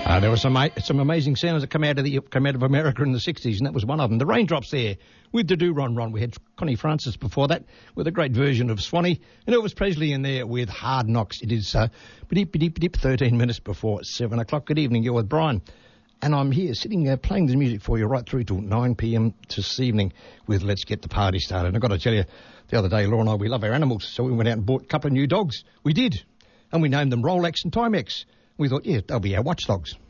There were some amazing sounds that come out of America in the 60s, and that was one of them. The Raindrops there with the Do Ron Ron. We had Connie Francis before that with a great version of Swanee, and Elvis Presley in there with Hard Knocks. It is 13 minutes before 7 o'clock. Good evening, you're with Brian. And I'm here sitting playing the music for you right through till 9 p.m. this evening with Let's Get the Party Started. And I've got to tell you, the other day, Laura and I, we love our animals, so we went out and bought a couple of new dogs. We did. And we named them Rolex and Timex. We thought, yeah, they'll be our watchdogs.